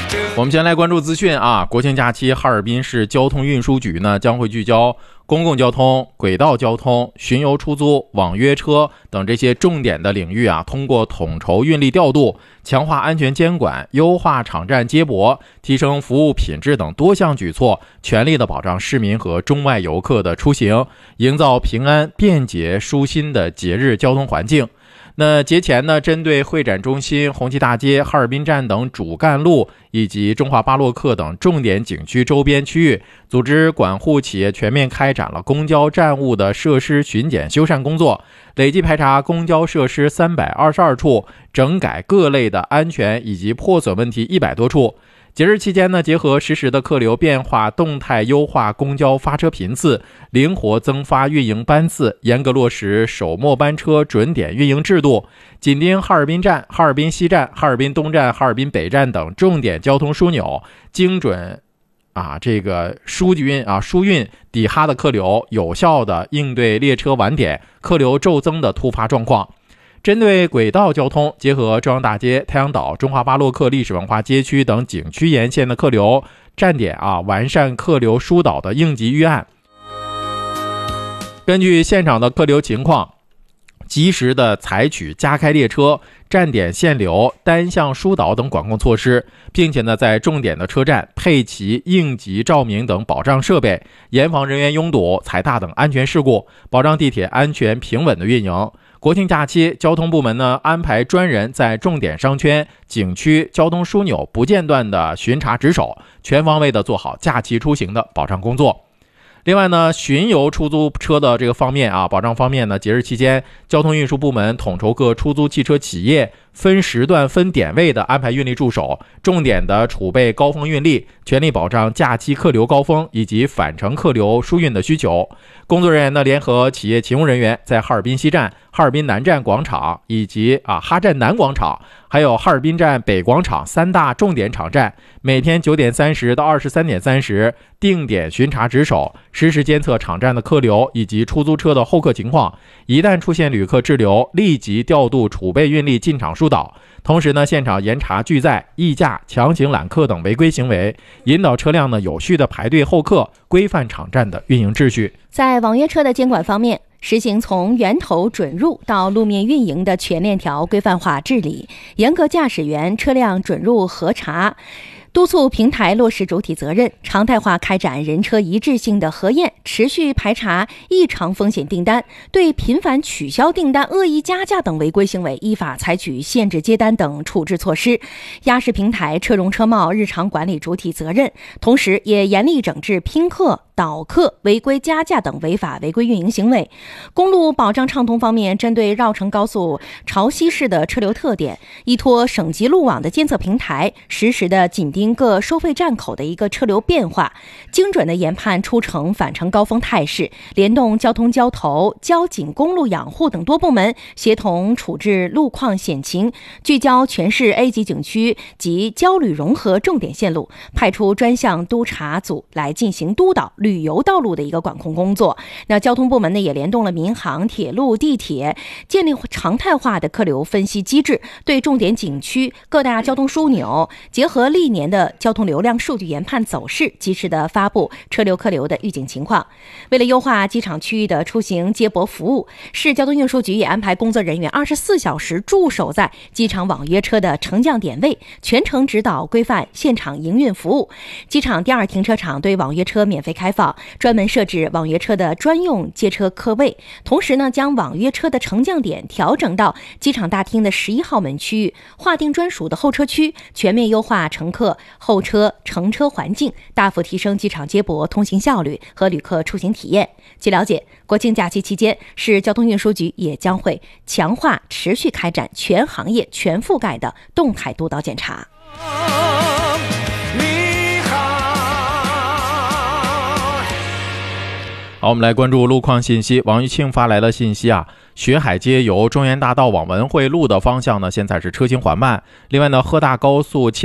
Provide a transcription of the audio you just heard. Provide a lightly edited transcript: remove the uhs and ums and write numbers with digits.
我们先来关注资讯啊，国庆假期，哈尔滨市交通运输局呢将会聚焦公共交通、轨道交通、巡游出租、网约车等这些重点的领域啊，通过统筹运力调度、强化安全监管、优化场站接驳、提升服务品质等多项举措，全力的保障市民和中外游客的出行，营造平安、便捷、舒心的节日交通环境。那节前呢，针对会展中心、红旗大街、哈尔滨站等主干路以及中华巴洛克等重点景区周边区域，组织管护企业全面开展了公交站务的设施巡检修缮工作，累计排查公交设施322处，整改各类的安全以及破损问题100多处。节日期间呢，结合实时的客流变化，动态优化公交发车频次，灵活增发运营班次，严格落实首末班车准点运营制度，紧盯哈尔滨站、哈尔滨西站、哈尔滨东站、哈尔滨北站等重点交通枢纽，精准疏运抵哈的客流，有效的应对列车晚点、客流骤增的突发状况。针对轨道交通，结合中央大街、太阳岛、中华巴洛克历史文化街区等景区沿线的客流站点完善客流疏导的应急预案。根据现场的客流情况，及时的采取加开列车、站点限流、单向疏导等管控措施，并且呢，在重点的车站配齐应急照明等保障设备，严防人员拥堵、踩踏等安全事故，保障地铁安全平稳的运营。国庆假期，交通部门呢安排专人在重点商圈、景区、交通枢纽不间断的巡查值守，全方位的做好假期出行的保障工作。另外呢，巡游出租车的这个方面保障方面呢，节日期间，交通运输部门统筹各出租汽车企业分时段、分点位的安排运力驻守，重点的储备高峰运力，全力保障假期客流高峰以及返程客流疏运的需求。工作人员呢，联合企业勤务人员，在哈尔滨西站、哈尔滨南站广场以及哈站南广场，还有哈尔滨站北广场3大重点场站，每天9点30到23点30定点巡查值守，实时监测场站的客流以及出租车的候客情况，一旦出现旅客滞留，立即调度储备运力进场疏导。同时呢，现场严查拒载、溢价、强行揽客等违规行为，引导车辆呢有序的排队候客，规范场站的运营秩序。 在网约车的监管方面，实行从源头准入到路面运营的全链条规范化治理，严格驾驶员车辆准入核查，督促平台落实主体责任，常态化开展人车一致性的核验，持续排查异常风险订单，对频繁取消订单、恶意加价等违规行为依法采取限制接单等处置措施，压实平台车容车貌日常管理主体责任，同时也严厉整治拼客、倒客、违规加价等违法违规运营行为。公路保障畅通方面，针对绕城高速潮汐市的车流特点，依托省级路网的监测平台，实时的紧盯各收费站口的一个车流变化，精准的研判出城返程高峰态势，联动交通交投、交警、公路养护等多部门，协同处置路况险情，聚焦全市 A 级景区及交旅融合重点线路，派出专项督查组来进行督导旅游道路的一个管控工作。那交通部门呢，也联动了民航、铁路、地铁，建立常态化的客流分析机制，对重点景区各大交通枢纽，结合历年的交通流量数据研判走势，及时的发布车流客流的预警情况。为了优化机场区域的出行接驳服务，市交通运输局也安排工作人员24小时驻守在机场网约车的乘降点位，全程指导规范现场营运服务。机场第2停车场对网约车免费开放，专门设置网约车的专用接车客位，同时呢，将网约车的乘降点调整到机场大厅的11号门区域，划定专属的候车区，全面优化乘客候车乘车环境，大幅提升机场接驳通行效率和旅客出行体验。据了解，国庆假期期间，市交通运输局也将会强化持续开展全行业全覆盖的动态督导检查。 好，我们来关注路况信息。王玉庆发来了信息学海街由中原大道往文汇路的方向呢，现在是车行缓慢。另外呢，鹤大高速